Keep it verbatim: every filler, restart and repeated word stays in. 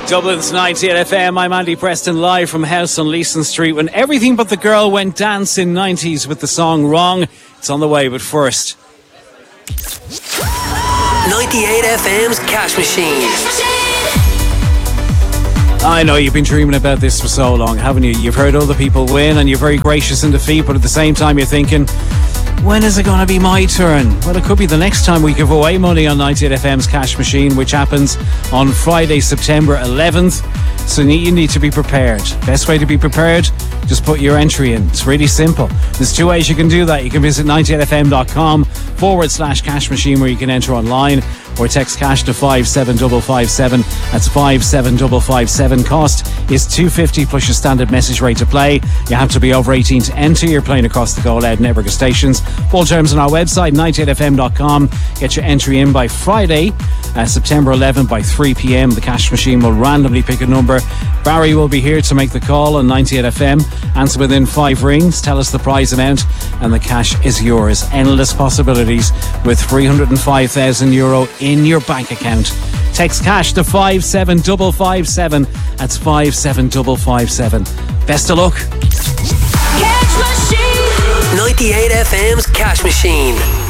Dublin's ninety-eight F M. I'm Andy Preston, live from House on Leeson Street when everything but the girl went dancing nineties with the song Wrong. It's on the way, but first, ninety-eight F M's Cash Machine. I know you've been dreaming about this for so long, haven't you? You've heard other people win and you're very gracious in defeat, but at the same time you're thinking, when is it going to be my turn? Well, it could be the next time we give away money on ninety-eight F M's Cash Machine, which happens on Friday, September eleventh. So you need to be prepared. Best way to be prepared, just put your entry in. It's really simple. There's two ways you can do that. You can visit ninety-eight F M dot com forward slash cash machine where you can enter online, or text cash to five seven five five seven. That's five seven five five seven. Cost is two dollars fifty plus your standard message rate to play. You have to be over eighteen to enter. You're playing across the Go Loud network of stations. Full terms on our website, ninety-eight F M dot com. Get your entry in by Friday, uh, September eleventh by three p.m. The cash machine will randomly pick a number. Barry will be here to make the call on ninety-eight F M. Answer within five rings. Tell us the prize amount and the cash is yours. Endless possibilities with three hundred five thousand euro in your bank account. Text cash to five seven five five seven. That's five seven five five seven. Best of luck. Cash Machine. ninety-eight F M's Cash Machine.